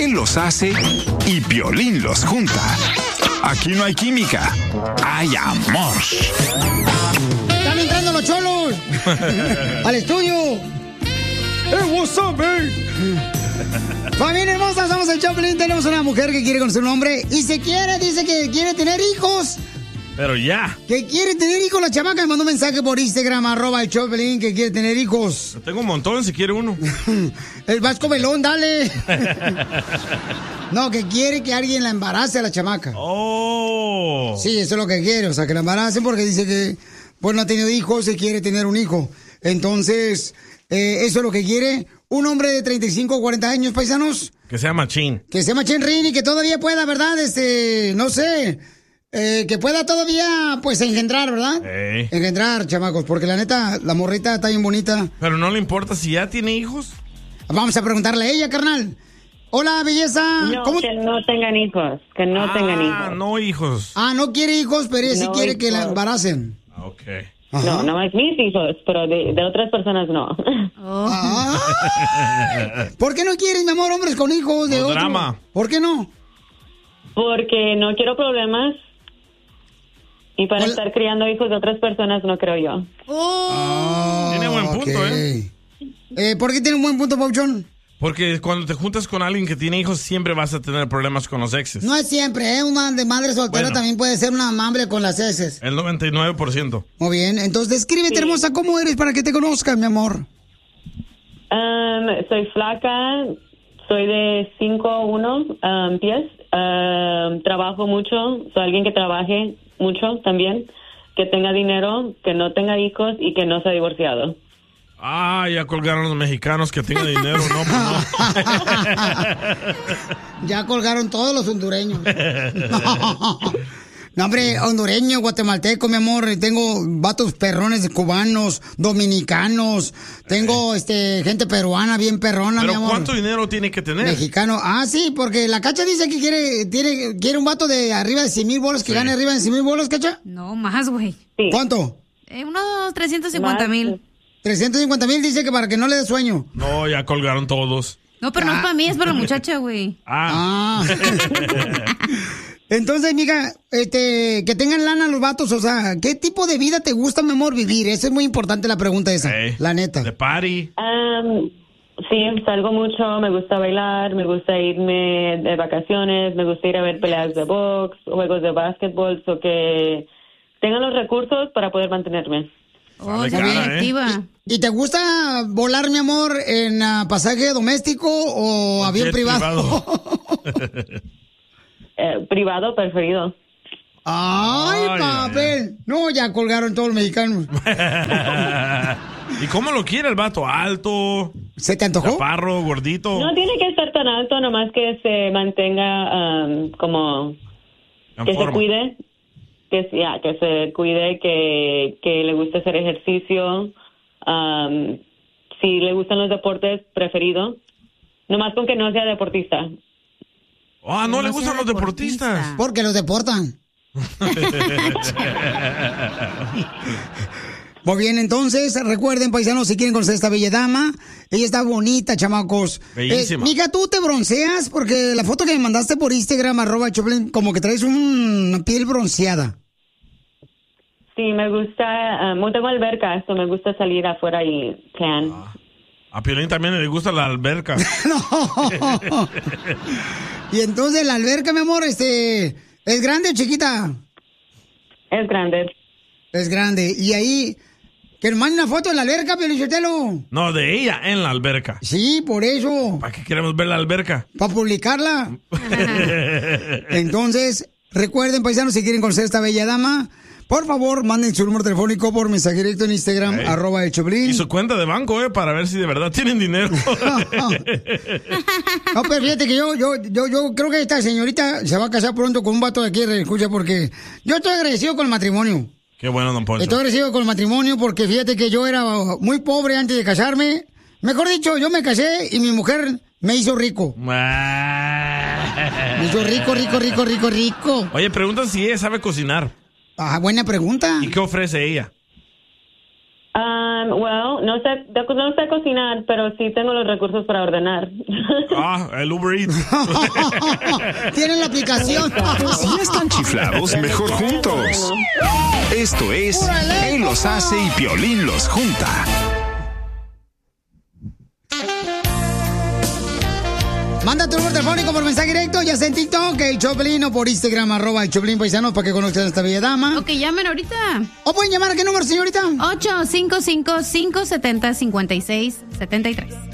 Él los hace y Piolín los junta. Aquí no hay química, hay amor. ¡Están entrando los cholos! ¡Al estudio! What's up, man? Familia hermosa, somos el Choplin. Tenemos una mujer que quiere conocer un hombre y dice que quiere tener hijos. Pero ya. Que quiere tener hijos. La chamaca me mandó un mensaje por Instagram, @el Choplin, que quiere tener hijos. Yo tengo un montón si quiere uno. El Vasco Melón, dale. No, que quiere que alguien la embarace a la chamaca. Oh. Sí, eso es lo que quiere, o sea, que la embaracen porque dice que pues no ha tenido hijos y quiere tener un hijo. Entonces, eso es lo que quiere un hombre de 35 o 40 años, paisanos. Que sea machín. Que sea machín Rini, que todavía pueda, ¿verdad? No sé, que pueda todavía, pues, engendrar, ¿verdad? Hey. Engendrar, chamacos, porque la neta, la morrita está bien bonita. Pero no le importa si ya tiene hijos. Vamos a preguntarle a ella, carnal. Hola, belleza. No, ¿Cómo? que no tengan hijos, tengan hijos. No hijos. No quiere hijos, pero ella sí No quiere hijos. que la embaracen. Ok. No, no es mis hijos, pero de otras personas no. ¿Por qué no quieren, mi amor, hombres con hijos de No otro? drama. ¿Por qué no? Porque no quiero problemas. Y para estar criando hijos de otras personas no creo yo. Tiene buen punto, ¿Por qué tiene un buen punto, Pauchón? Porque cuando te juntas con alguien que tiene hijos, siempre vas a tener problemas con los exes. No es siempre, Una de madre soltera Bueno. también puede ser una amable con las heces. El 99%. Muy bien, entonces descríbete, hermosa, ¿cómo eres para que te conozcan, mi amor? Soy flaca, soy de 5'1" pies. Trabajo mucho, soy alguien que trabaje mucho también, que tenga dinero, que no tenga hijos y que no sea divorciado. Ya colgaron los mexicanos que tengan dinero, no, pues no. Ya colgaron todos los hondureños. No, hombre, hondureño, guatemalteco, mi amor. Tengo vatos perrones cubanos, dominicanos. Tengo gente peruana, bien perrona, Pero mi amor. ¿cuánto dinero tiene que tener? Mexicano. Sí, porque la Cacha dice que quiere un vato de arriba de 100,000 bolas, que gane arriba de 100,000 bolas, Cacha. No, más, güey. Sí. ¿Cuánto? Unos 350,000. 350,000 dice que para que no le dé sueño. No, ya colgaron todos. No, pero no es para mí, es para la muchacha, güey. Entonces, mija, que tengan lana los vatos, o sea, ¿qué tipo de vida te gusta, mi amor, vivir? Esa es muy importante la pregunta esa, la neta. De party. Sí, salgo mucho, me gusta bailar, me gusta irme de vacaciones, me gusta ir a ver peleas de box, juegos de básquetbol, o que tengan los recursos para poder mantenerme. Está bien activa. ¿Y te gusta volar, mi amor, en pasaje doméstico o avión privado? Privado preferido. Ay, papel. No, ya colgaron todos los mexicanos. ¿Y cómo lo quiere el vato? ¿Alto? ¿Se te antojó? ¿Chaparro, gordito? No tiene que estar tan alto, nomás que se mantenga como que se cuide. Que se cuide, que le guste hacer ejercicio, si le gustan los deportes, preferido. Nomás con que no sea deportista. No le gustan los deportistas. Porque los deportan. Muy bien, entonces, recuerden, paisanos, si quieren conocer a esta bella dama, ella está bonita, chamacos. Bellísima. Mija, ¿tú te bronceas? Porque la foto que me mandaste por Instagram, @Choplin, como que traes una piel bronceada. Sí, me gusta, tengo alberca, esto me gusta salir afuera y tan. A Piolín también le gusta la alberca. No. Y entonces, la alberca, mi amor, ¿es grande o chiquita? Es grande. Es grande. Y ahí, que nos mande una foto de la alberca, Piolichotelo. No, de ella en la alberca. Sí, por eso. ¿Para qué queremos ver la alberca? Para publicarla. Entonces, recuerden, paisanos, si quieren conocer a esta bella dama, por favor, manden su número telefónico por mensaje directo en Instagram, @el Choplin. Y su cuenta de banco, para ver si de verdad tienen dinero. No, pero fíjate que yo creo que esta señorita se va a casar pronto con un vato de aquí, escucha, porque yo estoy agradecido con el matrimonio. Qué bueno, don Poncho. Estoy agradecido con el matrimonio porque fíjate que yo era muy pobre antes de casarme. Mejor dicho, yo me casé y mi mujer me hizo rico. Me hizo rico. Oye, preguntan si ella sabe cocinar. Buena pregunta. ¿Y qué ofrece ella? No sé cocinar, pero sí tengo los recursos para ordenar. El Uber Eats. Tienen la aplicación. Si están chiflados, mejor juntos. Esto es Él los hace y Piolín los junta. Manda tu número telefónico por mensaje directo, ya sea en TikTok, el Choplin, o por Instagram, @el Choplin Paisano, para que conozcan a esta bella dama. Ok, llamen ahorita. ¿O pueden llamar a qué número, señorita? 855-570-5673.